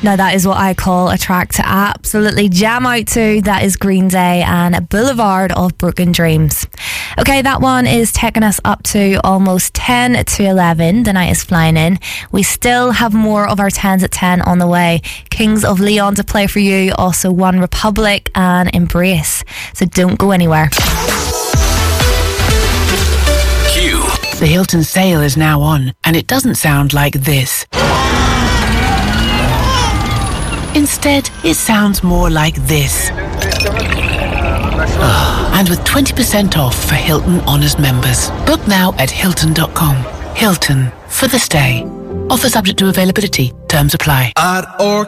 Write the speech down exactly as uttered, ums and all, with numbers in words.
Now that is what I call a track to absolutely jam out to. That is Green Day and Boulevard of Broken Dreams. Okay, that one is taking us up to almost ten to eleven. The night is flying in. We still have more of our tens at ten on the way. Kings of Leon to play for you. Also One Republic and Embrace. So don't go anywhere. Q. The Hilton sale is now on, and it doesn't sound like this. Instead, it sounds more like this. Oh, and with twenty percent off for Hilton Honors members. Book now at Hilton dot com. Hilton, for the stay. Offer subject to availability. Terms apply. At or